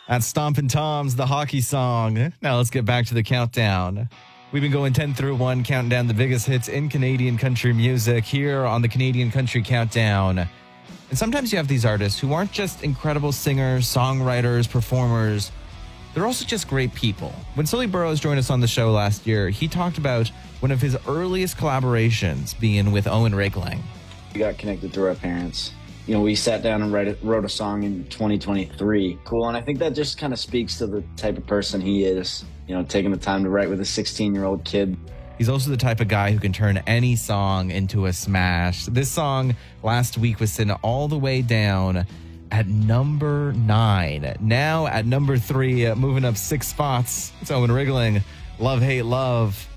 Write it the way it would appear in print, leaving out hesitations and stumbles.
That's Stompin' Tom's The Hockey Song. Now let's get back to the countdown. We've been going 10 through 1, counting down the biggest hits in Canadian country music here on the Canadian Country Countdown. And sometimes you have these artists who aren't just incredible singers, songwriters, performers. They're also just great people. When Sully Burrows joined us on the show last year, he talked about one of his earliest collaborations being with Owen Rigling. We got connected through our parents. You know, we sat down and wrote a song in 2023. Cool, and I think that just kind of speaks to the type of person he is. You know, taking the time to write with a 16-year-old kid. He's also the type of guy who can turn any song into a smash. This song last week was sitting all the way down at number 9. Now at number 3, moving up 6 spots. It's Owen Rigling, Love, Hate, Love.